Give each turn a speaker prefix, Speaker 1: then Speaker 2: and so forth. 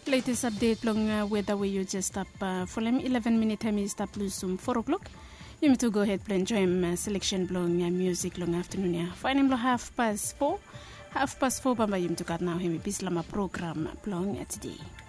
Speaker 1: Latest update long weather where you just up for 11 minute time is up plus 4 o'clock. You need to go ahead and enjoy selection blowing music long afternoon. Yeah. Fine 4:30. 4:30 bamba you to cut now him bislama program blowing today.